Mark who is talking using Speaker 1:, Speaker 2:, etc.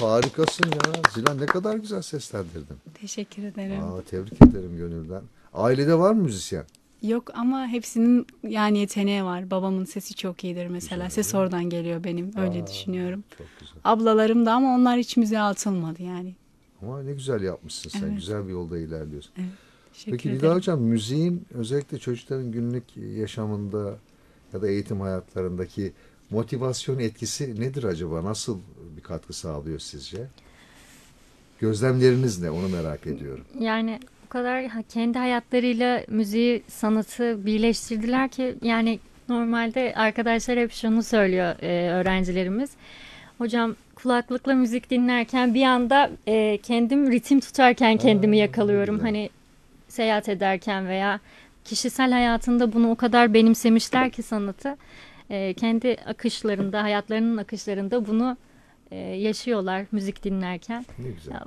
Speaker 1: harikasın ya. Zilan ne kadar güzel seslendirdin.
Speaker 2: Teşekkür ederim.
Speaker 1: Tebrik ederim gönülden. Ailede var mı müzisyen?
Speaker 2: Yok ama hepsinin yani yeteneği var. Babamın sesi çok iyidir mesela.
Speaker 1: Güzel.
Speaker 2: Ses oradan geliyor benim. Öyle düşünüyorum.
Speaker 1: Çok güzel.
Speaker 2: Ablalarım da ama onlar hiç müziğe atılmadı yani.
Speaker 1: Ama ne güzel yapmışsın sen.
Speaker 2: Evet.
Speaker 1: Güzel bir yolda ilerliyorsun.
Speaker 2: Evet. Teşekkür
Speaker 1: Peki Didar
Speaker 2: ederim.
Speaker 1: Hocam, müziğin özellikle çocukların günlük yaşamında ya da eğitim hayatlarındaki motivasyon etkisi nedir acaba? Nasıl bir katkı sağlıyor sizce? Gözlemleriniz ne? Onu merak ediyorum.
Speaker 3: Yani o kadar kendi hayatlarıyla müziği, sanatı birleştirdiler ki yani normalde arkadaşlar hep şunu söylüyor öğrencilerimiz. Hocam kulaklıkla müzik dinlerken bir anda kendim ritim tutarken kendimi yakalıyorum.
Speaker 1: Güzel.
Speaker 3: Hani seyahat ederken veya kişisel hayatında bunu o kadar benimsemişler ki sanatı. Kendi akışlarında, hayatlarının akışlarında bunu yaşıyorlar müzik dinlerken.
Speaker 1: Ne güzel.
Speaker 3: Ya,